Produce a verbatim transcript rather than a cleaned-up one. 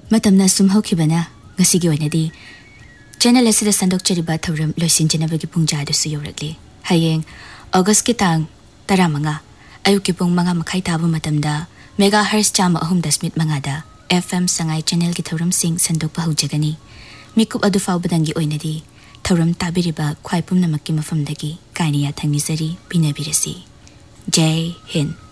ꯃꯇꯝꯅ ꯁꯨꯝ ꯍꯧꯈꯤꯕꯅ ꯉꯁꯤꯒꯤ ꯑꯣꯏꯅꯗꯤ ꯆꯦꯅꯦꯜ ꯑꯁꯤꯗ ꯁꯟꯗꯣꯛꯆꯔꯤꯕ ꯊꯧꯔꯝ ꯂꯣꯏꯁꯤꯟꯖꯅꯕꯒꯤ ꯄꯨꯡꯖꯥꯗꯨꯁꯨ ꯌꯧꯔꯛꯂꯤ ꯍꯌꯦꯡ ꯑꯣꯒꯁꯀꯤ ꯇꯥꯡ ꯇꯔꯥꯃꯉꯥ ꯑꯌꯨꯛꯀꯤ ꯄꯨꯡ ꯃꯉꯥ ꯃꯈꯥꯏ ꯇꯥꯕ ꯃꯇꯝꯗ ꯃꯦꯒꯥ ꯍꯔꯁ ꯆꯥꯝꯃ ꯑꯍꯨꯝ ꯗꯁꯃꯤꯠ ꯃꯉꯥꯗ ꯑꯦꯐ ꯑꯦꯝ ꯁꯉꯥꯏ ꯆꯦꯅꯦꯜꯒꯤ ꯊꯧꯔꯝꯁꯤꯡ ꯁꯟꯗꯣꯛꯄ ꯍꯧꯖꯒꯅꯤ ꯃꯤꯀꯨꯞ ꯑꯗꯨ ꯐꯥꯎꯕꯗꯪꯒꯤ ꯑꯣꯏꯅꯗꯤ ꯊꯧꯔꯝ ꯇꯥꯕꯤꯔꯤꯕ ꯈ꯭ꯋꯥꯏ ꯄꯨꯝꯅꯃꯛꯀꯤ ꯃꯐꯝꯗꯒꯤ ꯀꯥꯏꯅ ꯌꯥꯊꯪ ꯅꯤꯖꯔꯤ ꯄꯤꯅꯕꯤꯔꯁꯤ ꯖೈ ꯍꯤꯟꯗ